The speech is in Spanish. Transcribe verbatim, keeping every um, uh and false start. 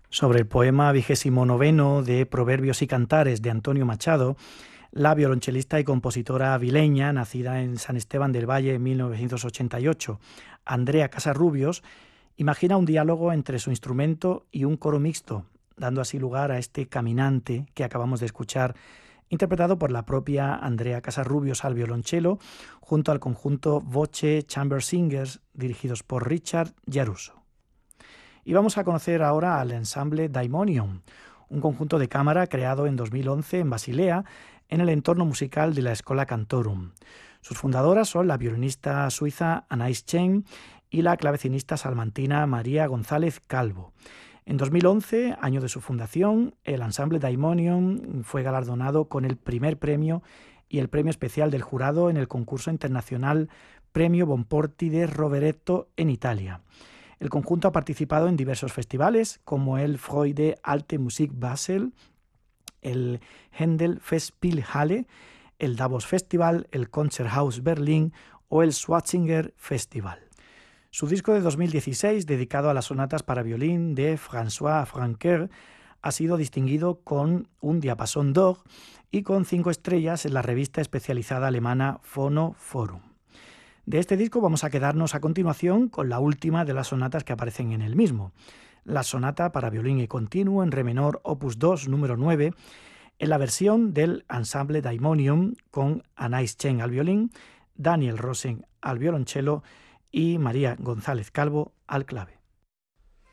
Sobre el poema vigésimo noveno de Proverbios y Cantares de Antonio Machado, la violonchelista y compositora avileña, nacida en San Esteban del Valle en mil novecientos ochenta y ocho, Andrea Casarrubios, imagina un diálogo entre su instrumento y un coro mixto, dando así lugar a este caminante que acabamos de escuchar, interpretado por la propia Andrea Casarrubios al violonchelo, junto al conjunto Voce Chamber Singers, dirigidos por Richard Yaruso. Y vamos a conocer ahora al ensamble Daimonium, un conjunto de cámara creado en dos mil once en Basilea, en el entorno musical de la Schola Cantorum. Sus fundadoras son la violinista suiza Anais Chen y la clavecinista salmantina María González Calvo. En dos mil once, año de su fundación, el ensamble Daimonium fue galardonado con el primer premio y el premio especial del jurado en el concurso internacional Premio Bonporti de Rovereto en Italia. El conjunto ha participado en diversos festivales como el Freude Alte Musik Basel, el Händel Festspielhalle, el Davos Festival, el Konzerthaus Berlin o el Schwarzinger Festival. Su disco de dos mil dieciséis, dedicado a las sonatas para violín de François Franqueur, ha sido distinguido con un Diapason d'Or y con cinco estrellas en la revista especializada alemana Phono Forum. De este disco vamos a quedarnos a continuación con la última de las sonatas que aparecen en el mismo, la sonata para violín y continuo en re menor opus dos número nueve, en la versión del ensamble Daimonium con Anais Chen al violín, Daniel Rosen al violonchelo y María González Calvo al clave.